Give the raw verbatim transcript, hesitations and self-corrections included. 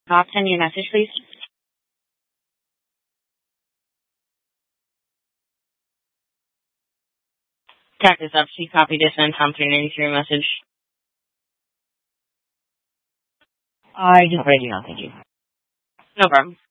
Bob, send me a message, please. Check this up. Please copy this and Tom three ninety-three message. I just read you now. Thank you. No problem.